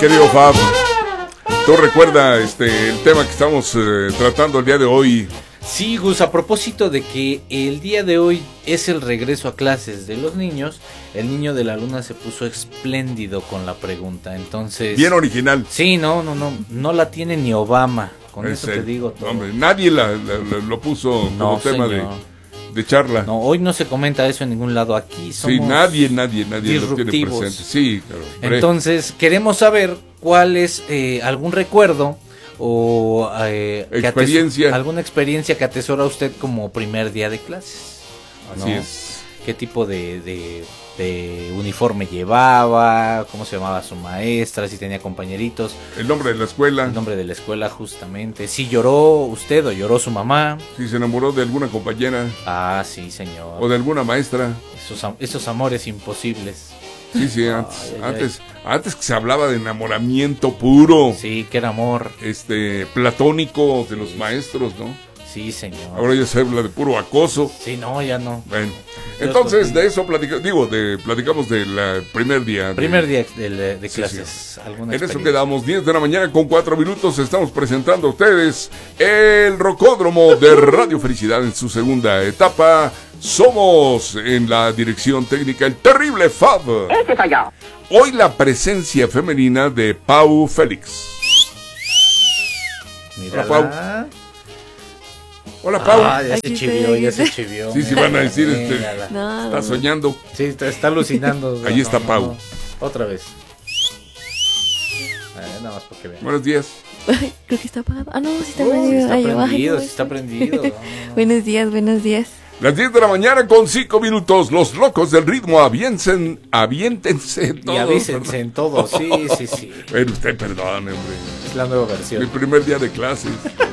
querido Fab. ¿Tú recuerdas el tema que estamos tratando el día de hoy? Sí, Gus, a propósito de que el día de hoy es el regreso a clases de los niños, el niño de la luna se puso espléndido con la pregunta, entonces... Bien original. Sí, no la tiene ni Obama, con eso te digo todo. Hombre, nadie lo puso como tema de charla. No, hoy no se comenta eso en ningún lado, aquí somos nadie lo tiene presente. Sí, claro. Entonces, queremos saber cuál es algún recuerdo o experiencia. alguna experiencia que atesora usted como primer día de clases. ¿No? Así es. ¿Qué tipo de uniforme llevaba? ¿Cómo se llamaba su maestra? Si tenía compañeritos. El nombre de la escuela. El nombre de la escuela, justamente. Si lloró usted o lloró su mamá. Si se enamoró de alguna compañera. Ah, sí, señor. O de alguna maestra. Esos amores imposibles. Sí, antes que se hablaba de enamoramiento puro. Sí, que era amor. Platónico de los maestros, ¿no? Sí, señor. Ahora ya se habla de puro acoso. Sí, no, ya no. Bueno, entonces de eso platicamos del primer día. Primer día de clases. Sí. En eso quedamos, 10 de la mañana con 4 minutos. Estamos presentando a ustedes el Rocódromo de Radio Felicidad en su segunda etapa. Somos en la dirección técnica el terrible Fab. Ese soy yo. Hoy la presencia femenina de Pau Félix. Mira, Pau. Hola, Pau. Ya se chivió. Sí, van a decir, No, está soñando. Sí, está alucinando. Ahí está Pau. No. Otra vez. Nada más porque vean. Buenos días. Ay, creo que está apagado. Ah, no, sí está prendido. Sí está prendido. Buenos días. Las 10 de la mañana con 5 minutos. Los locos del ritmo aviéntense todos. Y avísense en todo. Sí. Bueno, usted perdone, hombre. Es la nueva versión. Mi primer día de clases.